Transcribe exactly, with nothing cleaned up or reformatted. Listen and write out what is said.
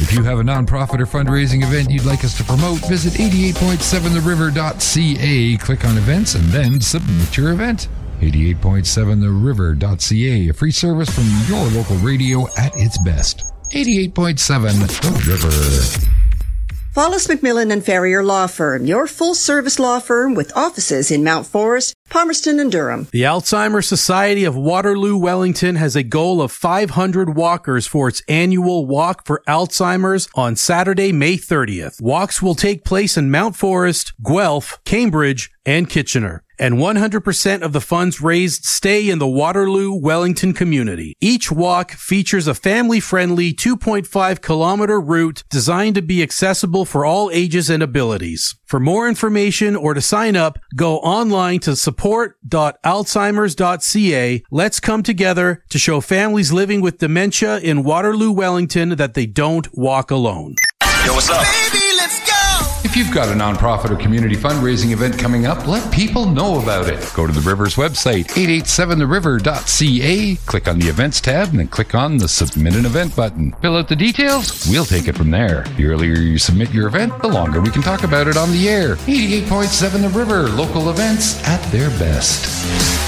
If you have a nonprofit or fundraising event you'd like us to promote, visit eighty-eight point seven the river dot c a, click on events, and then submit your event. eighty-eight point seven the river dot c a, a free service from your local radio at its best. eighty-eight point seven The River. Follis McMillan and Ferrier Law Firm, your full-service law firm with offices in Mount Forest, Palmerston, and Durham. The Alzheimer's Society of Waterloo Wellington has a goal of five hundred walkers for its annual Walk for Alzheimer's on Saturday, May thirtieth. Walks will take place in Mount Forest, Guelph, Cambridge, and Kitchener, and one hundred percent of the funds raised stay in the Waterloo Wellington community. Each walk features a family-friendly two point five kilometer route designed to be accessible for all ages and abilities. For more information or to sign up, go online to support dot alzheimers dot c a. Let's come together to show families living with dementia in Waterloo Wellington that they don't walk alone. Yo, what's up? Baby, let's go! If you've got a nonprofit or community fundraising event coming up, let people know about it. Go to the River's website, eight eight seven the river dot c a, click on the Events tab, and then click on the Submit an Event button. Fill out the details, we'll take it from there. The earlier you submit your event, the longer we can talk about it on the air. eighty-eight point seven The River, local events at their best.